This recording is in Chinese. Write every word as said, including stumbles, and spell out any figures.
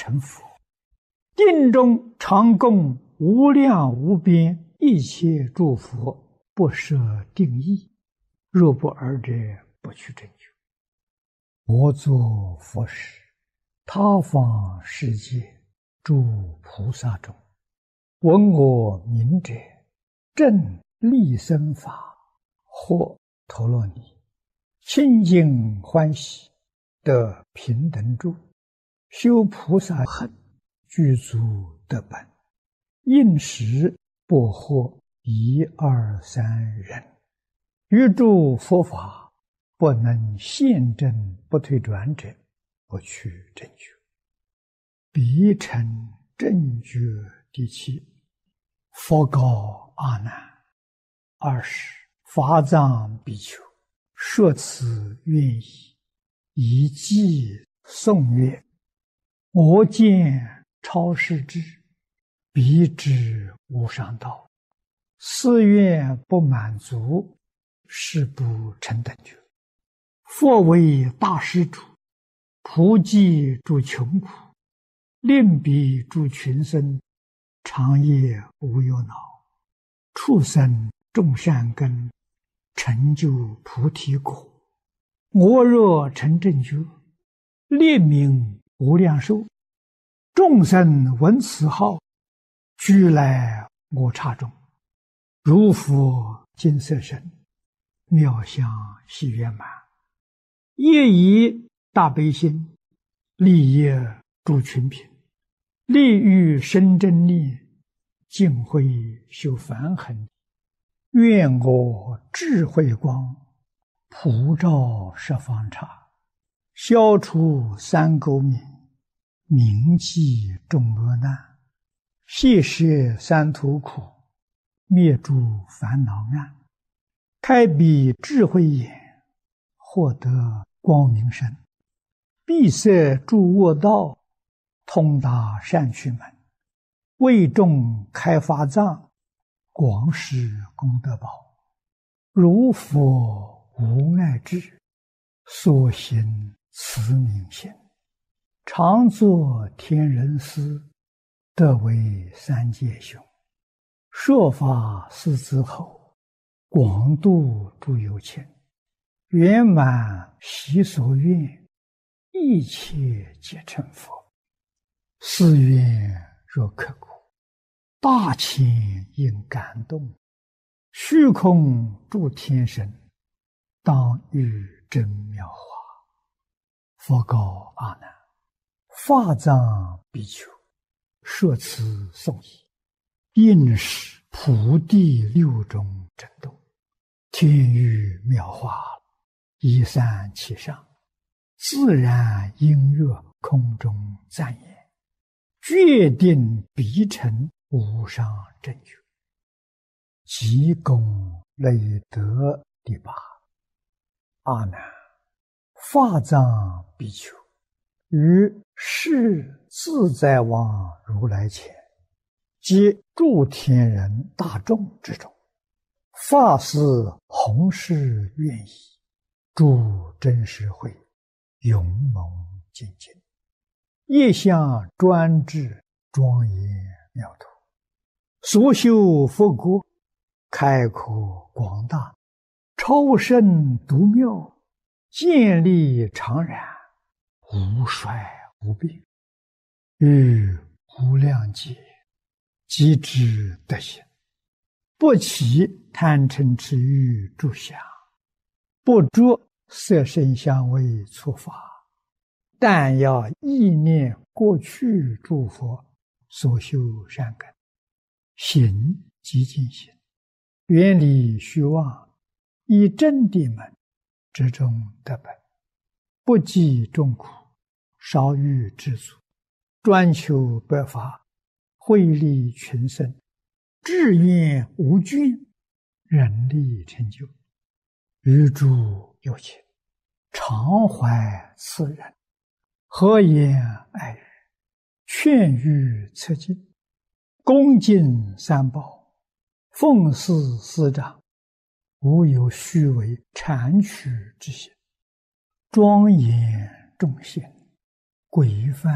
成佛。定中常供无量无边一切诸佛，不设定义。若不尔者，不去正觉。我作佛时，他方世界诸菩萨中，闻我名者，正利生法，或陀罗尼，清净欢喜，得平等住，修菩萨行，具足得本，应时不获一二三人。于诸佛法不能现证不退转者，不去正觉。彼成正觉第七。佛告阿难：二十法藏比丘，说此愿意，以偈颂曰：我见超世智，彼知无上道，誓愿不满足，是不成等觉。佛为大施主，普济诸穷苦，令彼诸群生，长夜无忧恼，畜生种善根，成就菩提果。我若成正觉，列名无量寿，众生闻此号，俱来我刹中，如佛金色身，妙相喜圆满，业以大悲心，利益诸群品，利欲生真念，尽慧修梵行。愿我智慧光，普照十方刹，消除三垢冥，明济众恶难，悉摄三途苦，灭诸烦恼暗，开彼智慧眼，获得光明身，闭塞诸恶道，通达善趣门，为众开法藏，广施功德宝。如佛无碍智，所行慈悯心，常作天人师，得为三界雄。说法四之后，广度诸有情，圆满习所愿，一切皆成佛。誓愿若刻骨，大千应感动，虚空诸天神，当遇真妙法。佛告阿难：法藏比丘，说此颂已，应是普地六种震动，天域妙法，一散其上，自然音乐空中赞言，决定必成无上正觉。即功累德第八。阿难，法藏比丘，于世自在王如来前，及诸天人大众之中，发誓弘誓愿意，诸真实会，勇猛精进，业相专制，庄严妙土，所修佛国，开阔广大，超胜独妙，建立常然，无衰无病，于无量劫即知德行，不起贪嗔痴欲诸想，不着色声香味触法，但要意念过去诸佛所修善根，行即净行，远离虚妄，以真谛门之中得本，不计众苦，少欲知足，专求百法，惠利群生，志愿无倦，人力成就。于诸有情，常怀慈仁，和颜爱语，劝喻策进，恭敬三宝，奉事师长，无有虚伪谄曲之心，庄严众贤，规范